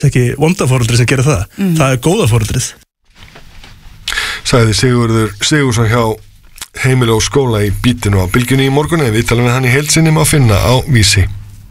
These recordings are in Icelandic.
ekki vonda foreldri sem gerir það. Það góða foreldrið. Sagði Sigurður Sigursson hjá Heimili og skóla í Bítinu á Bylgjunni í morgun, en við talum við hann í heild sinni má finna á Vísi.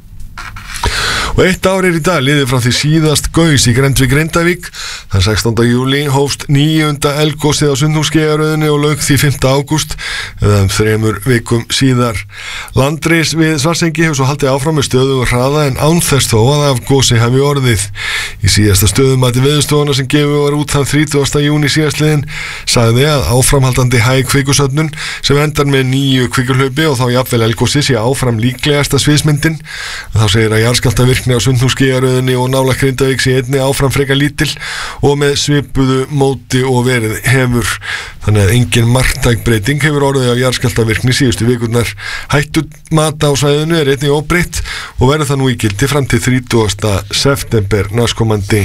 Og 1 ár í dag liðið frá því síðast gaus í Grindavík. Þann 16. júlí hófst 9. eldgosið á Sundhúsgeigaröðinni og lauk því 5. ágúst, eða 3 vikum síðar. Landris við Svartsengi hefur svo haldið áfram með stöðugur hraða en án þess þó að af gosi hafi orðið. Í síðasta stöðumati Veðurstofuna sem gefið var út þann 30. júní síðastliðinn sagði að áframhaldandi hæg kvikusöfnun sem endar með 9 kvikulhlaupi og þá jafnvel eldgosi sé áfram líklegasta sviðsmyndin. Þá segir að jarðskjálftavirkni á Sundhúsgeigaröðinni og nálægt Grindavík sé einnig áfram frekar lítil og með svipuðu móti og verið hefur. Þannig að engin marktæk breyting hefur orðið af jarðskjálftavirkni síðustu vikurnar. Hættumat á svæðinu er einnig óbreytt og verður það nú í gildi fram til 30. september næstkomandi.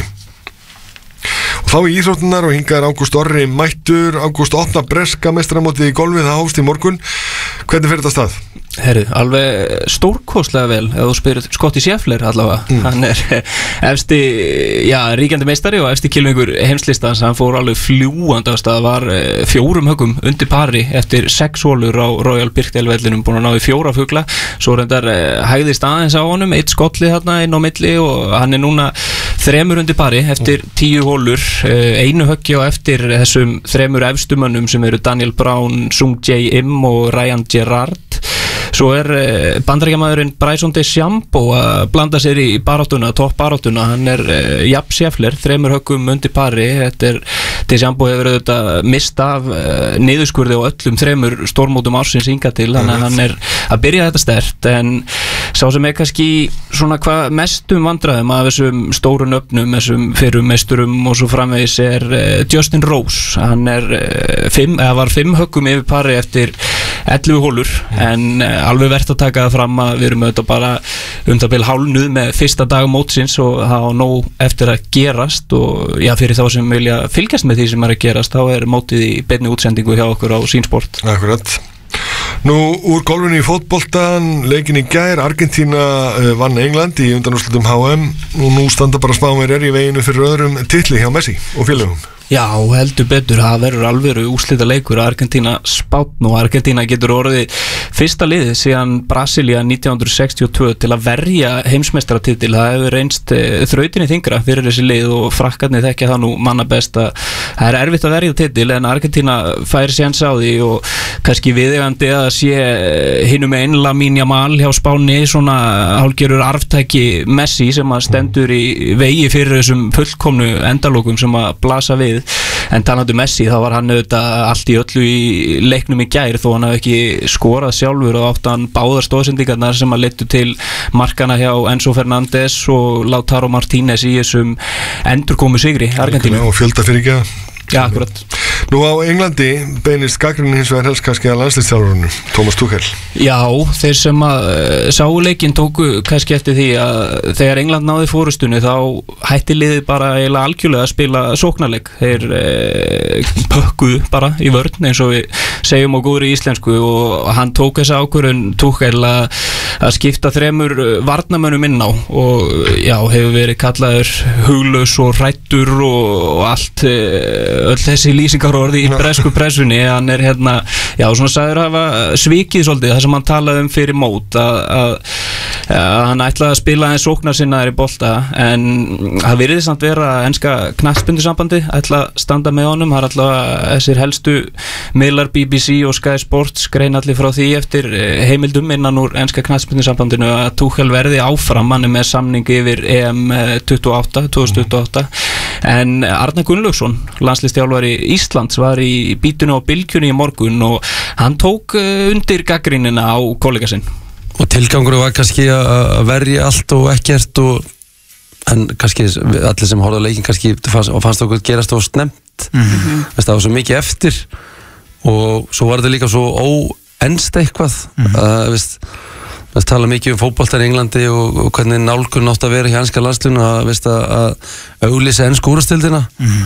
Og þá í íþróttunar og hingað er Ágúst Orri mættur. Ágúst, opna breska meistaramótið í golfi, það hófst í morgun. Hvernig fer þetta af stað? Herru, alveg stórkostlega vel ef þú spyrir Scottie Scheffler allavega. Hann er efsti, ríkjandi meistari og efsti kylfingur heimslistans. Hann fór alveg fljúandi af stað, var 4 höggum undir pari eftir 6 holur á Royal Birkdale vellinum, búin að ná í 4 fugla. Svo reyndar hægðist aðeins á honum, 1 skollið þarna inn á milli og hann er núna 3 undir pari eftir 10 holur, 1 höggi á eftir þessum 3 efstumönnum sem eru Daniel Brown, Sung Jae Im og Ryan Gerard. Svo er bandaríkjamaðurinn Bryson DeChambeau að blanda sér í baráttuna, toppbaráttuna. Hann er jafn Scheffler, 3 höggum undir pari. DeChambeau hefur auðvitað mist af niðurskurði á öllum 3 stórmótum ársins hingað til, þannig að hann er að byrja þetta sterkt. En sá sem er kannski svona hvað mestum vandræðum af þessum stóru nöfnum, þessum fyrrum meisturum og svo framvegis er Justin Rose. Hann var 5 höggum yfir pari eftir 11 holur, en alveg verðt að taka það fram að við erum auðvitað bara það bil hálfnuð með fyrsta dag mótsins og það á nóg eftir að gerast og fyrir þá sem vilja fylgjast með því sem er að gerast, þá er mótið í beinni útsendingu hjá okkur á Sýnsport. Akkurat. Nú, úr golfinu í fótboltan, leikin í gær, Argentína vann England í undanúrslitum HM og nú standa bara Spánverjar í veginu fyrir öðrum titli hjá Messi og félögum. Já, heldur betur, það verður alveg úrslita leikur Argentína Spánn og Argentína getur orðið fyrsta liðið síðan Brasilia 1962 til að verja heimsmeistaratitil. Það hefur reynst þrautinni þyngra fyrir þessi lið og frakkarnir þekkja það nú manna best að það er erfitt að verja titil, en Argentína fær séns á því og kannski viðeigandi að sé hinum einn Lamine Yamal hjá Spánni, svona hálfgerður arftæki Messi sem að stendur í vegi fyrir þessum fullkomnu endalokum sem að blasa við. En talandi Messi, þá var hann auðvitað allt í öllu í leiknum í gær þó hann hafi ekki skorað sjálfur og átt hann báðar stóðsendingarnar sem að leiddu til markana hjá Enzo Fernandez og Lautaro Martínez í þessum endurkomu sigri Argentínu. Og fjölda fyrir ekki að Já, akkurat. Nú á Englandi beinist gagnrýnin hins vegar helst kannski að landsliðsþjálfarinn Thomas Tuchel. Já, þeir sem að sáu leikinn tóku kannski eftir því að þegar England náði fórustunni þá hætti liðið bara eiginlega algjörlega að spila sóknarleik. Þeir pökkuðu bara í vörn eins og við segjum á góðri íslensku og hann tók þessa ákvörðun Tuchel að skipta 3 varnarmönnum inn á og já, hefur verið kallaður huglaus og hræddur og allt öll þessi lýsingarorði í bresku pressunni. Hann er já, svona sagður að hafa svikið svolítið það sem hann talaði fyrir mót að hann ætlaði að spila eins sóknarsinnaðir í bolta, en það virðist samt vera að enska knattspyrnusambandi ætla að standa með honum. Það er alltaf þessir helstu miðlar BBC og Sky Sports greina allir frá því eftir heimildum innan úr enska knattspyrnusambandinu að Tuchel verði áfram, hann er með samning yfir EM 2028 en Arnar Gunnlaugsson, landsliðsþjálfari Íslands, var í Bítinu á Bylgjunni í morgun og hann tók undir gagnrýnina á kollega sinn. Og tilgangur var kannski að verja allt og ekkert en kannski allir sem horfðu á leikinn kannski fannst okkur gerast og snemmt. Það var svo mikið eftir og svo var þetta líka svo óenst eitthvað við tala mikið fótboltar í Englandi og hvernig nálgun átt að vera hjá enska landsliðinu að auglýsa ensku úrvalsdeildina.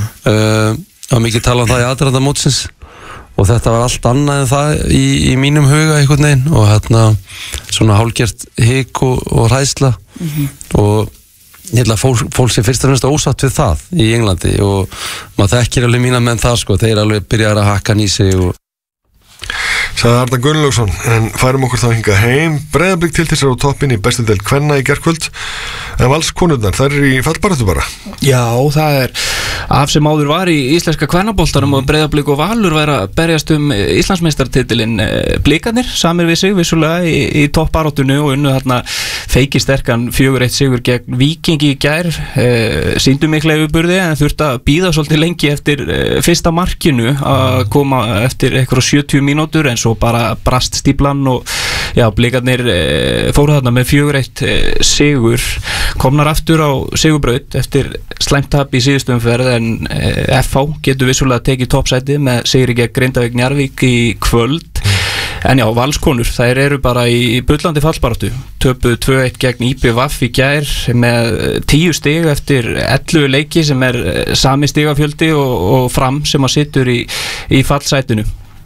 Það var mikið tala það í aðdraganda mótsins og þetta var allt annað en það í mínum huga einhvern veginn og svona hálfgert hik og hræðsla og ég held að fólk sé fyrst og fremst ósátt við það í Englandi og maður þekkir alveg mína menn það sko, þeir alveg byrjar að hakka í sig og sagði Arnar Gunnlaugsson, en færum okkur þá hingað heim. Breiðablik til þessar á toppin í bestu deild kvenna í gærkvöld, en Valskonurnar, þær eru í fallbaráttu bara. Já, það af sem áður var í íslenska kvennaboltanum og Breiðablik og Valur væri að berjast Íslandsmeistaratitilinn. Blikarnir samir við sig vissulega í toppbaráttunni og unnu þarna feikisterkan 4-1 sigur gegn Víkingi í gær, sýndu mikla yfirburði en þurfti að bíða svolítið lengi eftir fyrsta markinu að koma eftir eitthvað 70 mínútur en svo bara brast stíplan og já, Blikarnir fóru þarna með 4-1 sigur, komnar aftur á sigurbraut eftir slæmt tap í síðustu umferð en FH getur vissulega tekið toppsæti með sigri gegn Grindavík Njarðvík í kvöld. En já, Valskonur, þær eru bara í bullandi fallbaráttu, töpuðu 2-1 gegn IBVF í gær með 10 stig eftir 11 leiki sem sami stigafjöldi og Fram sem að situr í fallsætinu.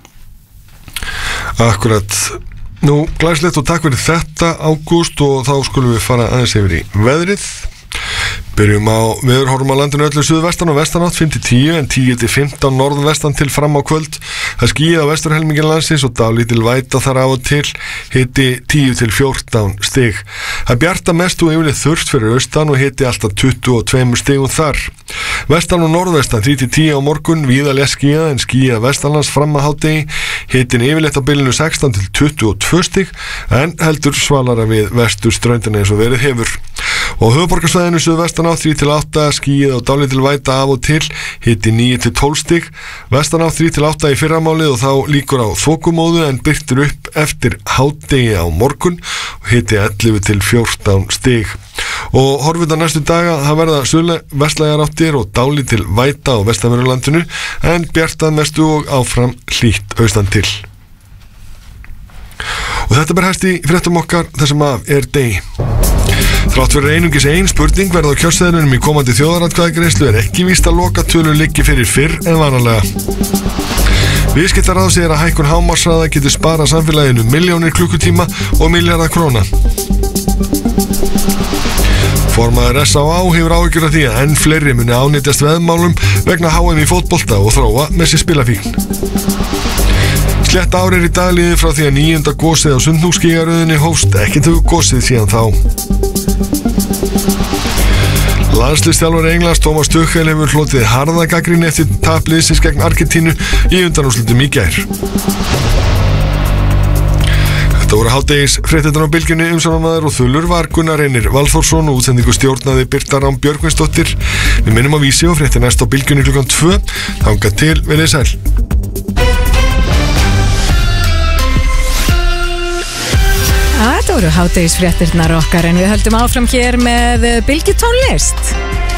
Akkurat. Nú, glæslegt og takk fyrir þetta, Ágúst, og þá skulum við fara aðeins yfir í veðrið. Byrjum á veðurhorfum á landinu öllu suðvestan og vestanátt 5-10 en 10-15 norðvestan til fram á kvöld. Það skýjað á vesturhelmingin landsins og dálítil væta þar af og til, hiti 10-14 stig. Það bjarta mest og yfirleitt þurft fyrir austan og hiti alltaf 22 stigum þar. Vestan og norðvestan 3-10 á morgun, víða létt skýjað en skýjað vestanlands fram að hádegi, hitin yfirleitt á bilinu 16-22 stig en heldur svalara við vesturströndina eins og verið hefur. Og höfuðborgarsvæðinu suðvestan á 3-8 skýjað og dálítil væta af og til, hiti 9-12 stig, vestan á 3-8 í fyrramálið og þá líkur á þokumóðu en byrtur upp eftir hádegi á morgun og hiti 11-14 stig. Og horfið á næstu daga, það verða suðvestlægar áttir og dálítil væta á vestanverðurlandinu en bjartað mestu og áfram hlýtt austan til. Og þetta ber hæst í fréttum okkar þessum af degi. Þrátt fyrir einungis ein spurning verða á kjörseðlunum í komandi þjóðaratkvæðagreiðslu ekki víst að lokatölur liggi fyrir fyrr en vanalega. Viðskiptaráð segir að hækkun hámarkshraða getur sparað samfélaginu milljónir klukkutíma og milljarða króna. Formaður S.A.A. hefur áhyggjur af því að enn fleiri muni ánýtjast veðmálum vegna HM í fótbolta og þróa með sér spilafíkn. Slett ár í dag liðið frá því að 9. gosið á Sundhnúksgígaröðinni hófst, ekki tökur gosið síðan þá. Landsliðsþjálfari Englands Thomas Tuchel hefur hlotið harða gagnrýni eftir tap liðsins gegn Argentínu í undanúrslitum í gær. Þetta voru hádegis fréttirnar á Bylgjunni, umsjónarmaður og þulur var Gunnar Reynir Valþórsson og útsendingu stjórnaði Birta Rán Björgvinsdóttir. Við minnum á Vísi og fréttir næst á Bylgjunni klukkan 2. Þangað til, verið sæl. Þetta voru hádegisfréttirnar okkar en við höldum áfram hér með Bylgjutónlist.